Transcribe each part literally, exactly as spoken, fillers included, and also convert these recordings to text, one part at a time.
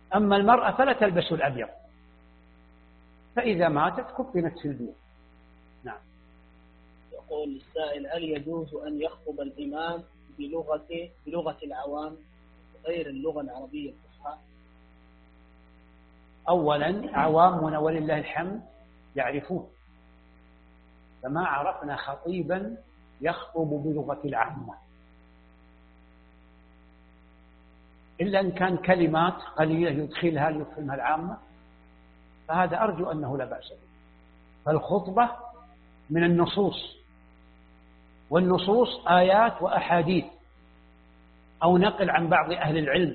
أما المرأة فلا تلبس الأبيض، فإذا ماتت كفنت في البيت. نعم. يقول السائل: هل يجوز أن يخطب الإمام بلغة بلغة العوام غير اللغة العربية الفصحى؟ أولا عوامنا ولله الحمد يعرفون، فما عرفنا خطيبا يخطب بلغة العامة إلا أن كان كلمات قليلة يدخلها ليفهمها العامة، فهذا أرجو أنه لا بأس به. فالخطبة من النصوص، والنصوص آيات وأحاديث أو نقل عن بعض أهل العلم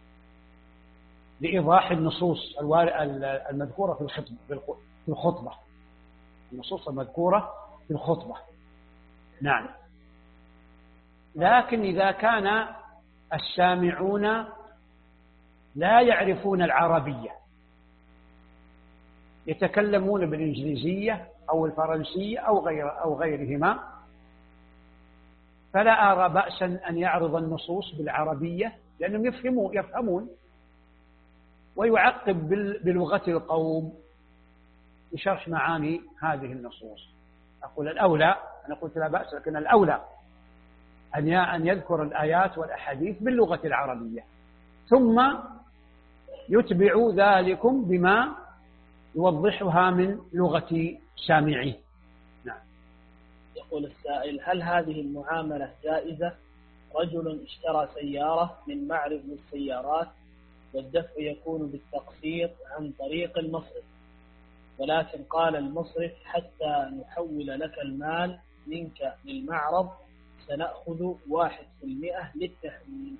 لإيضاح النصوص المذكورة في الخطبة، النصوص المذكورة في الخطبة. نعم. لكن إذا كان السامعون لا يعرفون العربية، يتكلمون بالإنجليزية أو الفرنسية أو غير أو غيرهما، فلا أرى بأسا أن يعرض النصوص بالعربية، لأنهم يفهمون يفهمون ويعقب بلغة القوم بشرح معاني هذه النصوص. أقول الأولى، أنا قلت لا بأس، لكن الأولى أن يذكر الآيات والأحاديث باللغة العربية، ثم يتبع ذلكم بما يوضحها من لغة سامعيه. نعم. يقول السائل: هل هذه المعاملة جائزة؟ رجل اشترى سيارة من معرض للسيارات والدفع يكون بالتقسيط عن طريق المصرف، ولكن قال المصرف: حتى نحول لك المال منك للمعرض سنأخذ واحد في المئة للتحويل.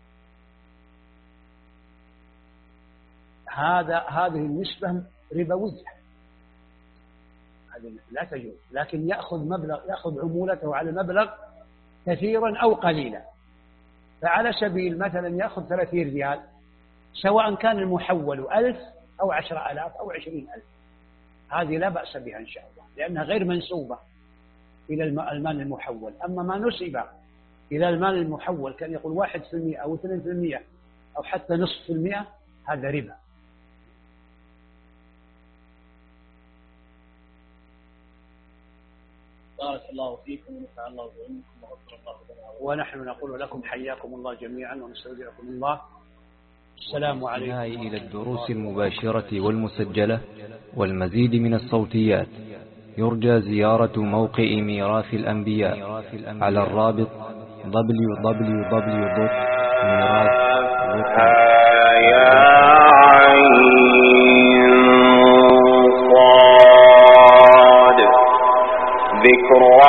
هذا هذه النسبة ربوية، هذه لا تجوز، لكن يأخذ مبلغ، يأخذ عمولته على مبلغ كثيرا أو قليلا. فعلى سبيل مثلا يأخذ ثلاثين ريال، سواء كان المحول ألف أو عشر ألاف أو عشرين ألف، هذه لا بأس بها إن شاء الله، لأنها غير منسوبة إلى المال المحول. أما ما نسب إلى المال المحول كان يقول واحد في المئة أو اثنين في المئة أو حتى نصف في المئة، هذا ربا. بارك الله فيكم ونفع الله بعلمكم وغفر الله لنا. ونحن نقول لكم حياكم الله جميعا ونستودعكم الله. السلام عليكم. إلى الدروس المباشرة والمسجلة والمزيد من الصوتيات يرجى زيارة موقع ميراث الأنبياء على الرابط دبليو دبليو دبليو دوت ميراث دوت كوم.